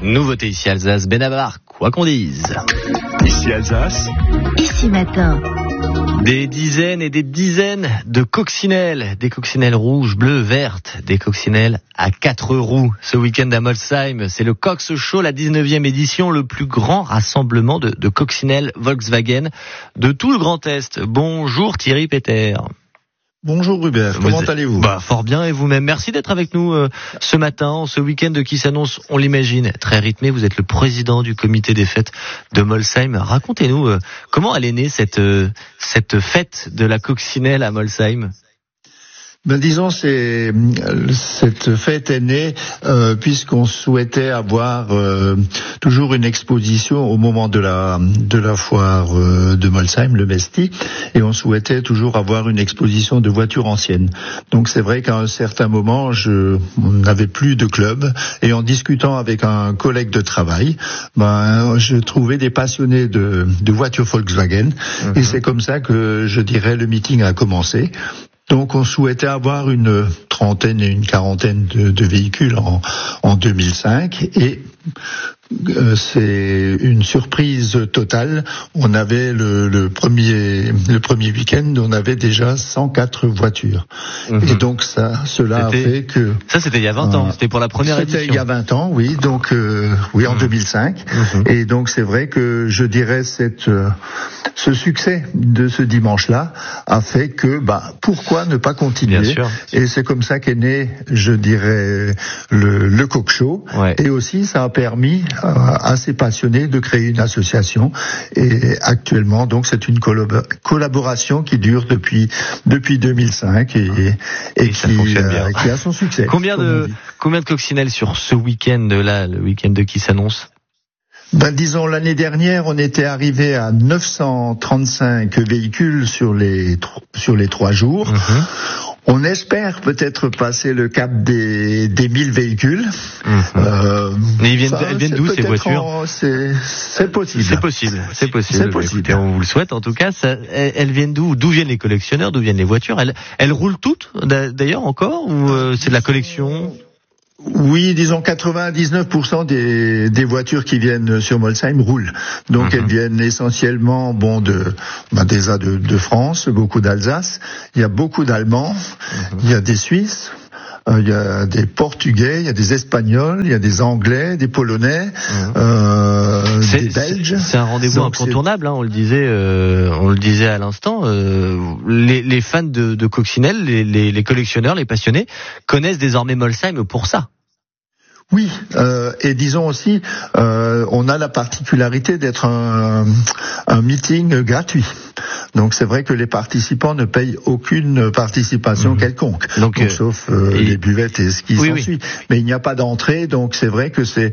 Nouveauté ici Alsace, Benabar, quoi qu'on dise. Ici Alsace. Ici matin. Des dizaines et des dizaines de coccinelles, des coccinelles rouges, bleues, vertes, des coccinelles à 4 roues. Ce week-end à Molsheim, c'est le Cox Show, la 19e édition, le plus grand rassemblement de coccinelles Volkswagen de tout le Grand Est. Bonjour Thierry Peter. Bonjour Hubert, comment allez-vous ? Fort bien, et vous-même. Merci d'être avec nous ce matin, ce week-end qui s'annonce, on l'imagine, très rythmé. Vous êtes le président du comité des fêtes de Molsheim. Racontez-nous comment elle est née cette fête de la coccinelle à Molsheim. Disons, cette fête est née puisqu'on souhaitait avoir toujours une exposition au moment de la foire de Molsheim, le Mesti, et on souhaitait toujours avoir une exposition de voitures anciennes. Donc c'est vrai qu'à un certain moment, on n'avait plus de club, et en discutant avec un collègue de travail, je trouvais des passionnés de voitures Volkswagen, et c'est comme ça que, je dirais, le meeting a commencé. Donc on souhaitait avoir une trentaine et une quarantaine de véhicules en 2005, et c'est une surprise totale. On avait le premier week-end, on avait déjà 104 voitures. Et donc cela a fait que... Ça c'était il y a 20 ans, c'était pour la première édition. C'était il y a 20 ans, oui, donc en 2005. Et donc c'est vrai que je dirais ce succès de ce dimanche-là a fait que pourquoi ne pas continuer. Bien sûr. Et c'est comme ça qu'est né, je dirais, le Coq Show. Ouais. Et aussi ça a permis à ces passionnés de créer une association, et actuellement donc c'est une collaboration qui dure depuis 2005 et qui a son succès. Combien de coccinelles sur ce week-end-là, le week-end qui s'annonce? Disons, l'année dernière, on était arrivé à 935 véhicules sur les 3 jours. On espère peut-être passer le cap des 1000 véhicules. Mais elles viennent d'où ces voitures? C'est possible. C'est possible. Écoutez, on vous le souhaite. En tout cas, elles viennent d'où? D'où viennent les collectionneurs? D'où viennent les voitures? Elles roulent toutes, d'ailleurs, encore? Ou c'est de la collection? Oui, disons 99% des voitures qui viennent sur Molsheim roulent. Donc elles viennent essentiellement de France, beaucoup d'Alsace, il y a beaucoup d'Allemands, il y a des Suisses, il y a des Portugais, il y a des Espagnols, il y a des Anglais, des Polonais, des Belges. C'est un rendez-vous incontournable, on le disait à l'instant. Les fans de coccinelles, les collectionneurs, les passionnés connaissent désormais Molsheim pour ça. Oui, et disons aussi, on a la particularité d'être un meeting gratuit. Donc c'est vrai que les participants ne payent aucune participation quelconque, donc sauf les buvettes et ce qui s'ensuit. Mais il n'y a pas d'entrée, donc c'est vrai que c'est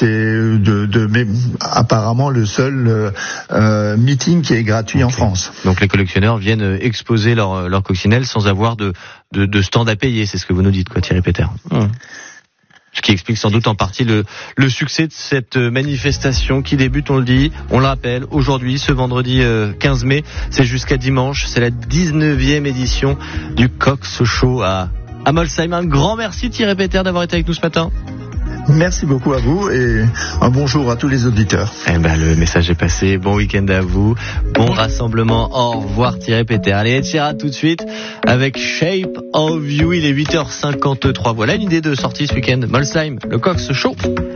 apparemment le seul meeting qui est gratuit en France. Donc les collectionneurs viennent exposer leur coccinelle sans avoir de stand à payer, c'est ce que vous nous dites, quoi, Thierry Peter. Ce qui explique sans doute en partie le succès de cette manifestation qui débute, on le rappelle, aujourd'hui, ce vendredi 15 mai. C'est jusqu'à dimanche. C'est la 19e édition du Cox Show à Molsheim. Un grand merci Thierry Peter d'avoir été avec nous ce matin. Merci beaucoup à vous et un bonjour à tous les auditeurs. Le message est passé. Bon week-end à vous. Bon rassemblement. Au revoir Thierry Peter. Allez, Ed Sheeran tout de suite avec Shape of You. Il est 8h53. Voilà une idée de sortie ce week-end. Molsheim, le Cox Show.